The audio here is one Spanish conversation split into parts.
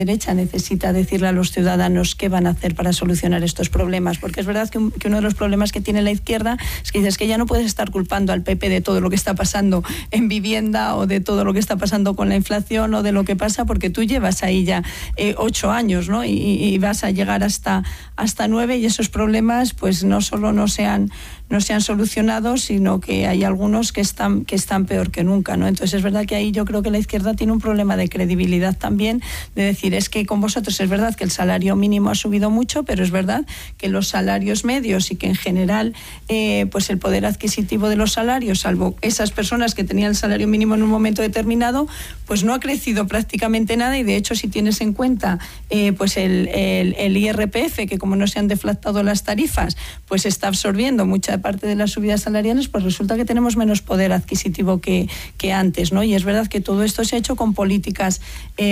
derecha necesita decirle a los ciudadanos qué van a hacer para solucionar estos problemas, porque es verdad que uno de los problemas que tiene la izquierda es que dices que ya no puedes estar culpando al PP de todo lo que está pasando en vivienda o de todo lo que está pasando con la inflación o de lo que pasa, porque tú llevas ahí ya 8 años, ¿no? Y vas a llegar hasta 9, y esos problemas pues no solo no se han solucionado, sino que hay algunos que están peor que nunca, ¿no? Entonces es verdad que ahí yo creo que la izquierda tiene un problema de credibilidad también, de decir, es que con vosotros es verdad que el salario mínimo ha subido mucho, pero es verdad que los salarios medios y que en general pues el poder adquisitivo de los salarios, salvo esas personas que tenían el salario mínimo en un momento determinado, pues no ha crecido prácticamente nada, y de hecho si tienes en cuenta pues el IRPF, que como no se han deflactado las tarifas, pues está absorbiendo mucha parte de las subidas salariales, pues resulta que tenemos menos poder adquisitivo que antes, ¿no? Y es verdad que todo esto se ha hecho con políticas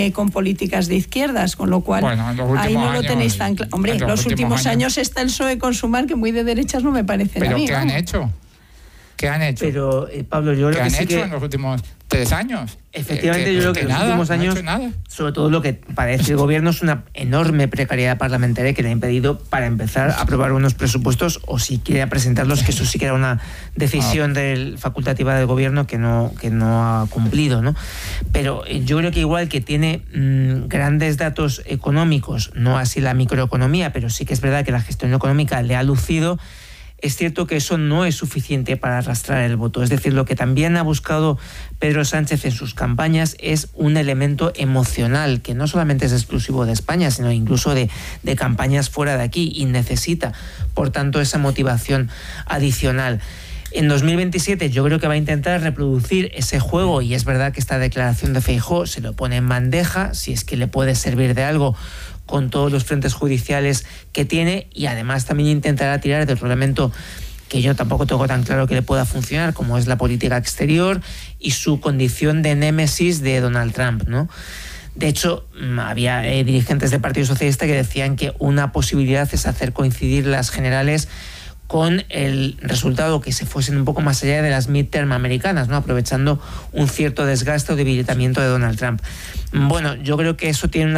de izquierdas, con lo cual ahí no lo tenéis tan claro. Hombre, los últimos años está el PSOE con Sumar, que muy de derechas no me parece. ¿Pero a mí, qué han hecho? ¿Qué han hecho? Pero, Pablo, yo creo que sí en los últimos 3 años? Efectivamente, yo creo que en los últimos años, sobre todo lo que parece el gobierno es una enorme precariedad parlamentaria que le ha impedido, para empezar, aprobar unos presupuestos, o si quiere presentarlos, que eso sí que era una decisión facultativa del gobierno que no ha cumplido, ¿no? Pero yo creo que igual que tiene grandes datos económicos, no así la microeconomía, pero sí que es verdad que la gestión económica le ha lucido. Es cierto que eso no es suficiente para arrastrar el voto. Es decir, lo que también ha buscado Pedro Sánchez en sus campañas es un elemento emocional, que no solamente es exclusivo de España, sino incluso de campañas fuera de aquí, y necesita, por tanto, esa motivación adicional. En 2027 yo creo que va a intentar reproducir ese juego, y es verdad que esta declaración de Feijóo se lo pone en bandeja, si es que le puede servir de algo, con todos los frentes judiciales que tiene, y además también intentará tirar de otro elemento que yo tampoco tengo tan claro que le pueda funcionar, como es la política exterior y su condición de némesis de Donald Trump, ¿no? De hecho, había dirigentes del Partido Socialista que decían que una posibilidad es hacer coincidir las generales con el resultado, que se fuesen un poco más allá de las midterm americanas, ¿no? Aprovechando un cierto desgaste o debilitamiento de Donald Trump. Bueno, yo creo que eso tiene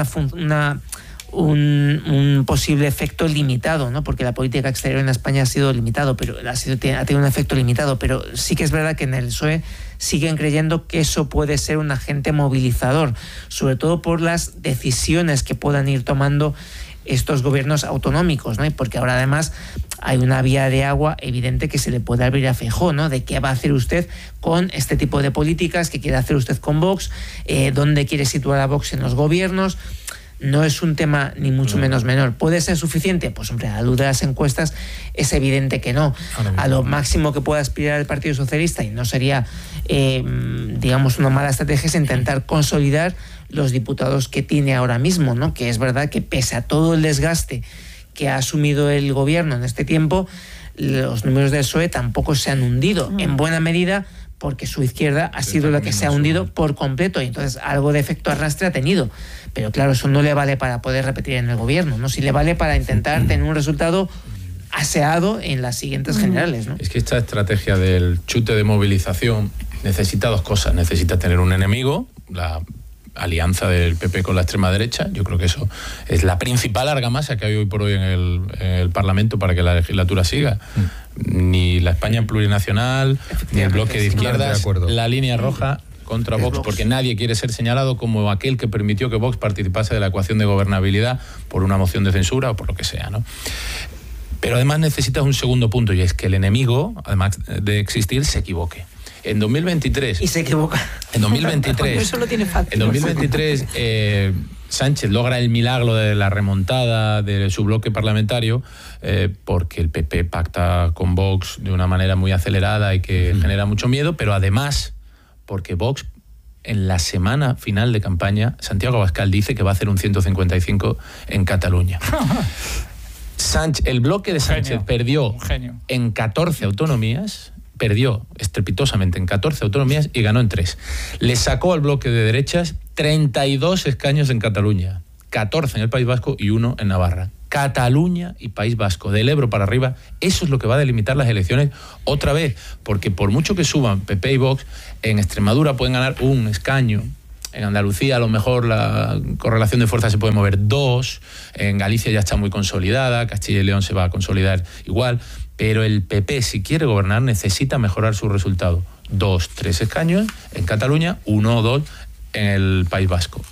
un posible efecto limitado, ¿no? Porque la política exterior en España ha sido limitado, pero ha tenido un efecto limitado, pero sí que es verdad que en el PSOE siguen creyendo que eso puede ser un agente movilizador, sobre todo por las decisiones que puedan ir tomando estos gobiernos autonómicos, ¿no? Y porque ahora además hay una vía de agua evidente que se le puede abrir a Feijóo, ¿no? De qué va a hacer usted con este tipo de políticas, qué quiere hacer usted con Vox, dónde quiere situar a Vox en los gobiernos. No es un tema ni mucho menos menor. ¿Puede ser suficiente? Pues hombre, a la luz de las encuestas es evidente que no. A lo máximo que pueda aspirar el Partido Socialista, y no sería, digamos, una mala estrategia, es intentar consolidar los diputados que tiene ahora mismo, ¿no? Que es verdad que pese a todo el desgaste que ha asumido el gobierno en este tiempo, los números del PSOE tampoco se han hundido, en buena medida porque su izquierda ha sido la que se ha hundido por completo, y entonces algo de efecto arrastre ha tenido. Pero claro, eso no le vale para poder repetir en el gobierno, ¿no? Si le vale para intentar tener un resultado aseado en las siguientes generales, ¿no? Es que esta estrategia del chute de movilización necesita 2 cosas. Necesita tener un enemigo, la alianza del PP con la extrema derecha. Yo creo que eso es la principal argamasa que hay hoy por hoy en el Parlamento para que la legislatura siga. Ni la España plurinacional, ni el bloque de izquierdas, la línea roja contra Vox, porque nadie quiere ser señalado como aquel que permitió que Vox participase de la ecuación de gobernabilidad por una moción de censura o por lo que sea, ¿no? Pero además necesitas un segundo punto, y es que el enemigo, además de existir, se equivoque. En 2023... Y se equivoca. En 2023... Eso lo tiene fácil. En 2023 Sánchez logra el milagro de la remontada de su bloque parlamentario porque el PP pacta con Vox de una manera muy acelerada y que genera mucho miedo, pero además porque Vox, en la semana final de campaña, Santiago Abascal dice que va a hacer un 155 en Cataluña. El bloque de Sánchez perdió en 14 autonomías, perdió estrepitosamente en 14 autonomías y ganó en 3. Le sacó al bloque de derechas 32 escaños en Cataluña, 14 en el País Vasco y 1 en Navarra. Cataluña y País Vasco, del Ebro para arriba, eso es lo que va a delimitar las elecciones otra vez, porque por mucho que suban PP y Vox, en Extremadura pueden ganar un escaño, En Andalucía a lo mejor la correlación de fuerzas se puede mover 2, en Galicia ya está muy consolidada, Castilla y León se va a consolidar igual, pero el PP, si quiere gobernar, necesita mejorar su resultado. 2, 3 escaños en Cataluña, 1 o 2 en el País Vasco.